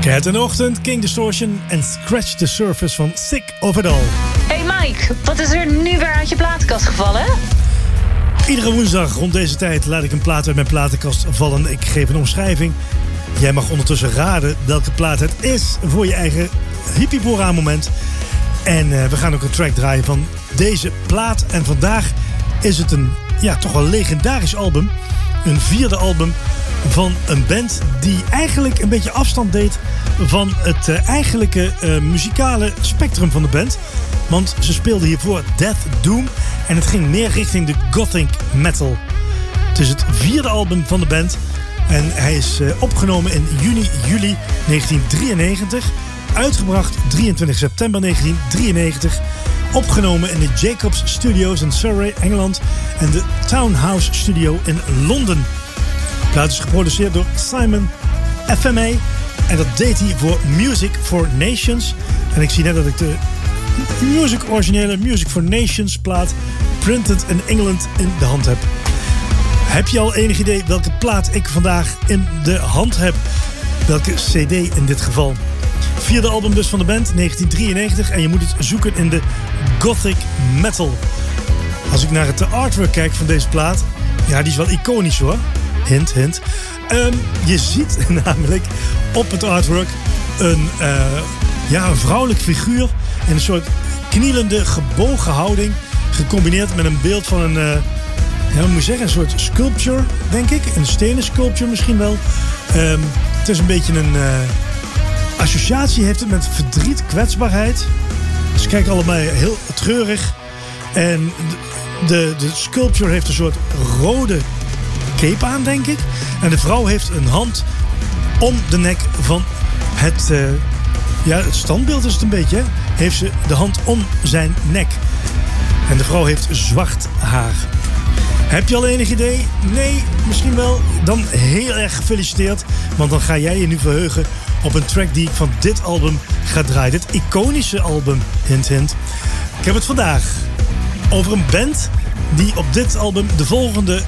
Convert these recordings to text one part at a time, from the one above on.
Cat in the Ochtend, King Distortion en Scratch the Surface van Sick of It All. Hey Mike, wat is er nu weer uit je platenkast gevallen? Iedere woensdag rond deze tijd laat ik een plaat uit mijn platenkast vallen. Ik geef een omschrijving. Jij mag ondertussen raden welke plaat het is voor je eigen hippie moment. En we gaan ook een track draaien van deze plaat. En vandaag is het een toch wel legendarisch album. Een 4e album van een band die eigenlijk een beetje afstand deed van het eigenlijke muzikale spectrum van de band. Want ze speelden hiervoor Death Doom en het ging meer richting de gothic metal. Het is het 4e album van de band en hij is opgenomen in juli 1993. Uitgebracht 23 september 1993. Opgenomen in de Jacobs Studios in Surrey, Engeland en de Townhouse Studio in Londen. De plaat is geproduceerd door Simon FMA en dat deed hij voor Music for Nations. En ik zie net dat ik de originele Music for Nations plaat Printed in England in de hand heb. Heb je al enig idee welke plaat ik vandaag in de hand heb? Welke CD in dit geval? 4e album dus van de band, 1993. En je moet het zoeken in de gothic metal. Als ik naar het artwork kijk van deze plaat, die is wel iconisch hoor. Hint, hint. Je ziet namelijk op het artwork een vrouwelijk figuur in een soort knielende, gebogen houding. Gecombineerd met een beeld van een een soort sculpture, denk ik. Een stenen sculpture misschien wel. Het is een beetje een associatie heeft het met verdriet, kwetsbaarheid. Ze kijken allemaal heel treurig. En de sculpture heeft een soort rode cape aan, denk ik. En de vrouw heeft een hand om de nek van het standbeeld is het een beetje. Hè? Heeft ze de hand om zijn nek. En de vrouw heeft zwart haar. Heb je al enig idee? Nee, misschien wel. Dan heel erg gefeliciteerd. Want dan ga jij je nu verheugen op een track die ik van dit album ga draaien. Dit iconische album, hint hint. Ik heb het vandaag over een band die op dit album de volgende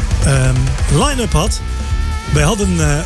line-up had. Wij hadden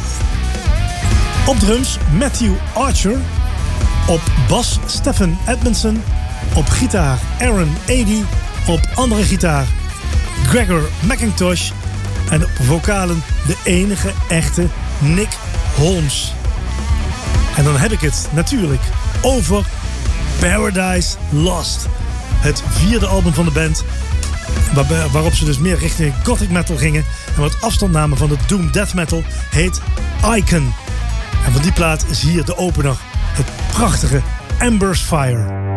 op drums Matthew Archer. Op bas Stephen Edmondson. Op gitaar Aaron Ady. Op andere gitaar Gregor McIntosh. En op vocalen de enige echte Nick Holmes. En dan heb ik het natuurlijk over Paradise Lost. Het 4e album van de band. Waarop ze dus meer richting gothic metal gingen. En wat afstand namen van de doom death metal heet Icon. En van die plaat is hier de opener. Het prachtige Ember's Fire.